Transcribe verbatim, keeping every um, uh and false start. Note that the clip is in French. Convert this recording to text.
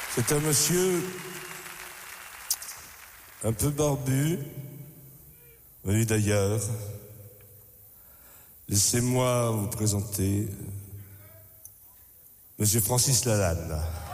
C'est un monsieur un peu barbu, venu d'ailleurs. Laissez-moi vous présenter Monsieur Francis Lalanne.